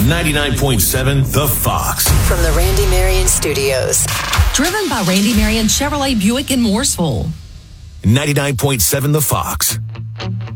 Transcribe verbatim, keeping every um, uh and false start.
ninety-nine point seven The Fox. From the Randy Marion Studios. Driven by Randy Marion Chevrolet Buick in Mooresville. ninety-nine point seven The Fox.